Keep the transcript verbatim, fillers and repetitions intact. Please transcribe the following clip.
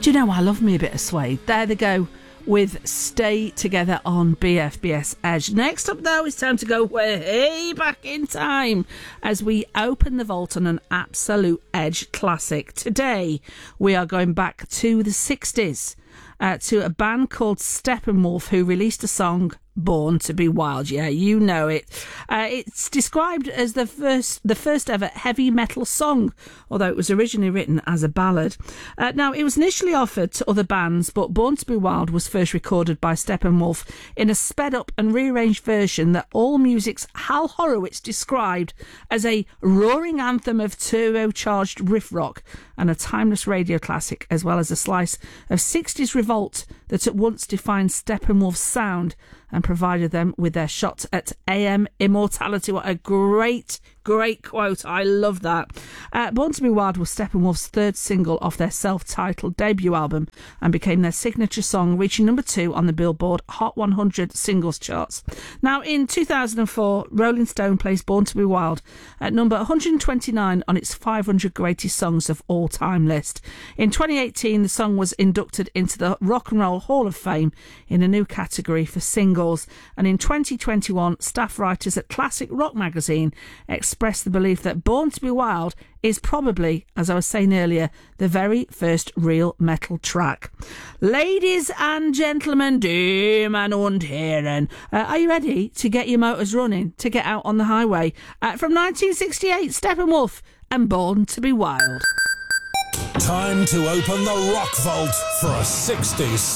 Do you know, I love me a bit of Suede. There they go with Stay Together on B F B S Edge. Next up, though, it's time to go way back in time as we open the vault on an absolute Edge classic. Today, we are going back to the sixties, uh, to a band called Steppenwolf, who released a song, Born to Be Wild. Yeah, you know it. Uh, it's described as the first the first ever heavy metal song, although it was originally written as a ballad. Uh, now, it was initially offered to other bands, but Born to Be Wild was first recorded by Steppenwolf in a sped-up and rearranged version that AllMusic's Hal Horowitz described as a roaring anthem of turbocharged riff rock and a timeless radio classic, as well as a slice of sixties revolt that at once defined Steppenwolf's sound and provided them with their shot at A M immortality. What a great, great quote. I love that. Uh, Born to Be Wild was Steppenwolf's third single off their self-titled debut album and became their signature song, reaching number two on the Billboard Hot one hundred singles charts. Now, in two thousand four, Rolling Stone placed Born to Be Wild at number one hundred twenty-nine on its five hundred greatest songs of all time list. In twenty eighteen, the song was inducted into the Rock and Roll Hall of Fame in a new category for singles. And in twenty twenty-one, staff writers at Classic Rock magazine expressed the belief that Born to Be Wild is probably, as I was saying earlier, the very first real metal track. Ladies and gentlemen, Damen und Herren, uh, are you ready to get your motors running, to get out on the highway? Uh, from nineteen sixty-eight, Steppenwolf and Born to Be Wild. Time to open the rock vault for a sixties